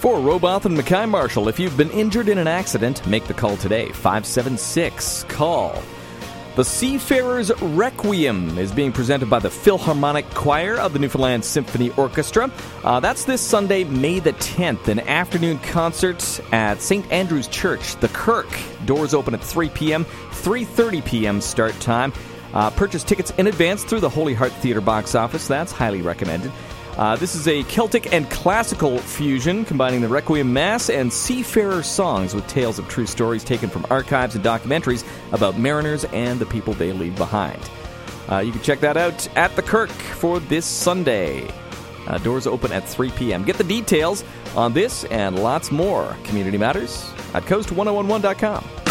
For Roboth and Mackay Marshall, if you've been injured in an accident, make the call today, 576-CALL. The Seafarers Requiem is being presented by the Philharmonic Choir of the Newfoundland Symphony Orchestra. That's this Sunday, May the 10th, an afternoon concert at St. Andrew's Church, the Kirk. Doors open at 3 p.m., 3:30 p.m. start time. Purchase tickets in advance through the Holy Heart Theatre box office. That's highly recommended. This is a Celtic and classical fusion, combining the Requiem Mass and seafarer songs with tales of true stories taken from archives and documentaries about mariners and the people they leave behind. You can check that out at the Kirk for this Sunday. Doors open at 3 p.m. Get the details on this and lots more Community Matters at coast1011.com.